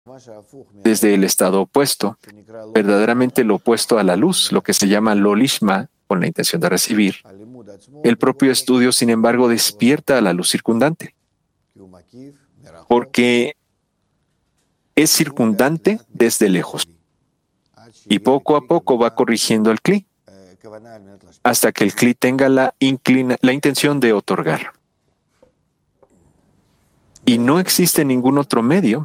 desde el estado opuesto, verdaderamente lo opuesto a la luz, lo que se llama lo lishma, con la intención de recibir. El propio estudio, sin embargo, despierta a la luz circundante, porque es circundante desde lejos y poco a poco va corrigiendo el cli hasta que el cli tenga la intención de otorgar. Y no existe ningún otro medio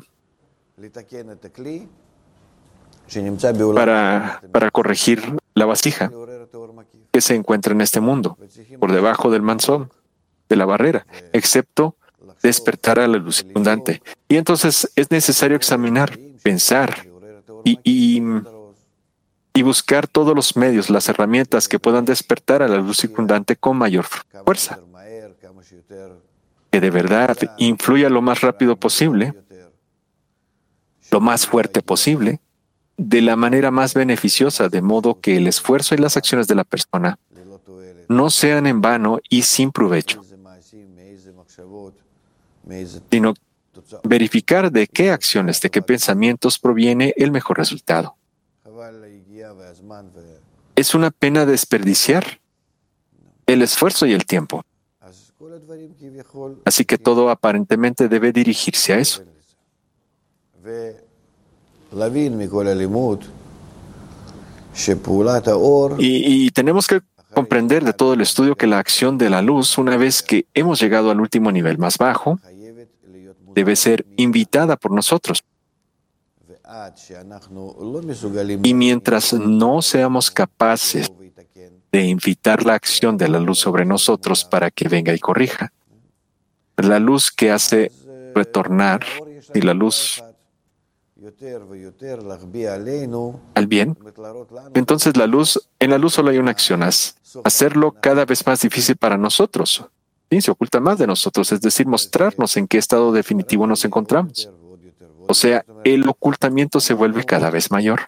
para corregir la vasija que se encuentra en este mundo, por debajo del manzón, de la barrera, excepto despertar a la luz circundante. Y entonces es necesario examinar, pensar y buscar todos los medios, las herramientas que puedan despertar a la luz circundante con mayor fuerza, que de verdad influya lo más rápido posible, lo más fuerte posible, de la manera más beneficiosa, de modo que el esfuerzo y las acciones de la persona no sean en vano y sin provecho, sino verificar de qué acciones, de qué pensamientos proviene el mejor resultado. Es una pena desperdiciar el esfuerzo y el tiempo. Así que todo aparentemente debe dirigirse a eso. Y tenemos que comprender de todo el estudio que la acción de la luz, una vez que hemos llegado al último nivel más bajo, debe ser invitada por nosotros. Y mientras no seamos capaces de invitar la acción de la luz sobre nosotros para que venga y corrija, la luz que hace retornar y la luz al bien, entonces en la luz solo hay una acción, hacerlo cada vez más difícil para nosotros. Sí, se oculta más de nosotros, es decir, mostrarnos en qué estado definitivo nos encontramos. O sea, el ocultamiento se vuelve cada vez mayor.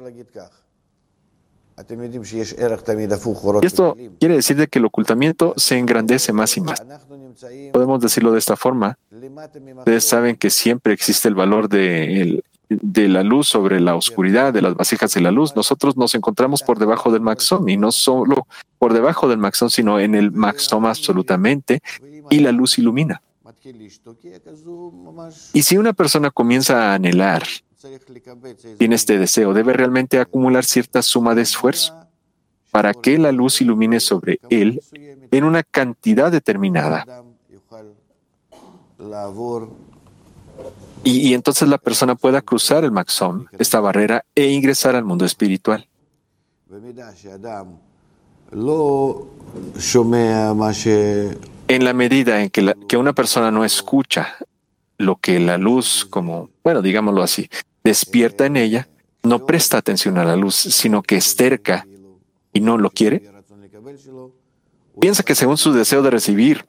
Y esto quiere decir de que el ocultamiento se engrandece más y más. Podemos decirlo de esta forma. Ustedes saben que siempre existe el valor de la luz sobre la oscuridad, de las vasijas de la luz. Nosotros nos encontramos por debajo del maxón, y no solo por debajo del maxón, sino en el maxón absolutamente, y la luz ilumina. Y si una persona comienza a anhelar, tiene este deseo, debe realmente acumular cierta suma de esfuerzo para que la luz ilumine sobre él en una cantidad determinada. Y entonces la persona pueda cruzar el maxón, esta barrera, e ingresar al mundo espiritual. En la medida en que una persona no escucha lo que la luz, como, bueno, digámoslo así, despierta en ella, no presta atención a la luz, sino que es terca y no lo quiere, piensa que según su deseo de recibir,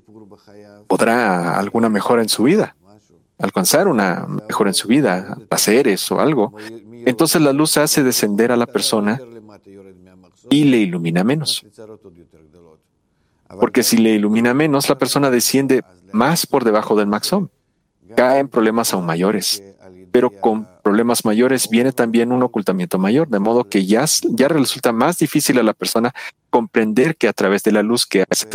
podrá alguna mejora en su vida, alcanzar una mejora en su vida, placeres o algo. Entonces la luz hace descender a la persona y le ilumina menos. Porque si le ilumina menos, la persona desciende más por debajo del maxón. Cae en problemas aún mayores. Pero con problemas mayores viene también un ocultamiento mayor, de modo que ya resulta más difícil a la persona comprender que a través de la luz que hace,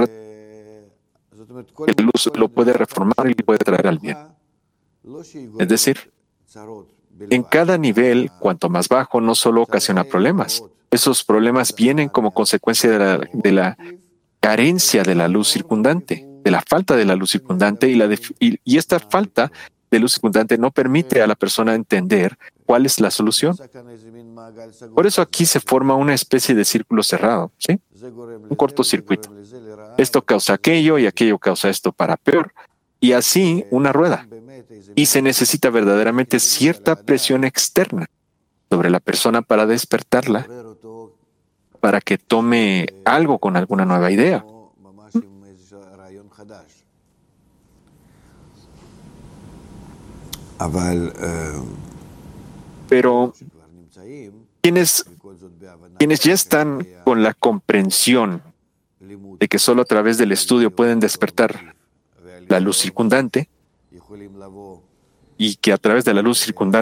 la luz lo puede reformar y puede traer al bien. Es decir, en cada nivel, cuanto más bajo, no solo ocasiona problemas. Esos problemas vienen como consecuencia de la carencia de la luz circundante, de la falta de la luz circundante, y esta falta de luz circundante no permite a la persona entender cuál es la solución. Por eso aquí se forma una especie de círculo cerrado, ¿sí? Un cortocircuito. Esto causa aquello y aquello causa esto para peor, y así una rueda. Y se necesita verdaderamente cierta presión externa sobre la persona para despertarla, para que tome algo con alguna nueva idea. Pero quienes ya están con la comprensión de que solo a través del estudio pueden despertar la luz circundante, y que a través de la luz circundante